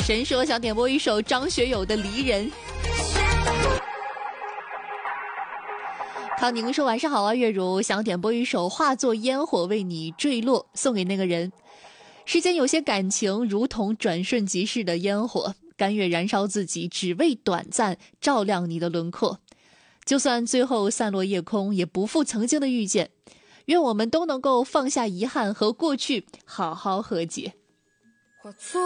神说想点播一首张学友的《离人》。康宁说晚上好啊，月如想点播一首化作烟火为你坠落，送给那个人。世间有些感情如同转瞬即逝的烟火，甘愿燃烧自己，只为短暂照亮你的轮廓。就算最后散落夜空，也不负曾经的遇见。愿我们都能够放下遗憾，和过去好好和解。